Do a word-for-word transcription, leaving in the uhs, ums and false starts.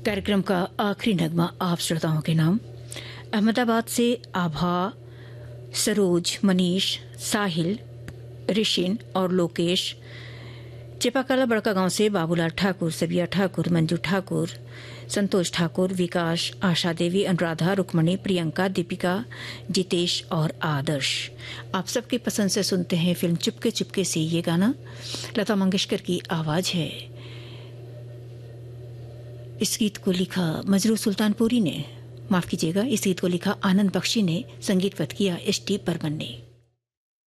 कार्यक्रम का आखिरी नगमा आप श्रोताओं के नाम। अहमदाबाद से आभा, सरोज, मनीष, साहिल, ऋषिन और लोकेश, चिपाकला बड़का गांव से बाबूलाल ठाकुर, सबिया ठाकुर, मंजू ठाकुर, संतोष ठाकुर, विकास, आशा देवी, अनुराधा, रुक्मणी, प्रियंका, दीपिका, जितेश और आदर्श। आप सबकी पसंद से सुनते हैं फिल्म चुपके चुपके से ये गाना। लता मंगेशकर की आवाज है। इस गीत को लिखा मजरू सुल्तानपुरी ने, माफ कीजिएगा, इस गीत को लिखा आनंद बख्शी ने, संगीतबद्ध किया एस टी बर्मन ने।